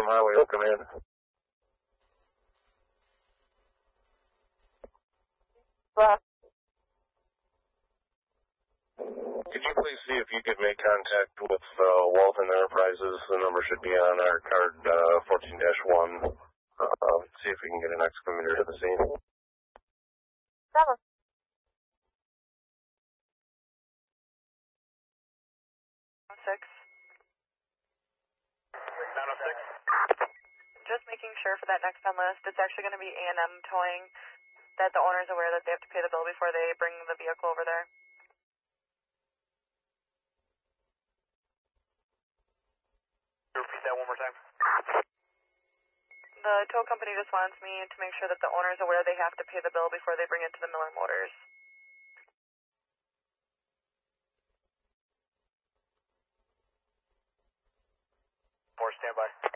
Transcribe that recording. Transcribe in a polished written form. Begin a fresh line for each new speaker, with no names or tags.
from Highway Hill Command. Could you please see if you could make contact with Walton Enterprises? The number should be on our card 14-1. See if we can get an excavator to the scene.
906. Just making sure for that next on list, it's actually going to be A&M Towing, that the owner is aware that they have to pay the bill before they bring the vehicle over there.
Repeat that one more time.
The tow company just wants me to make sure that the owner is aware they have to pay the bill before they bring it to the Miller Motors.
More standby.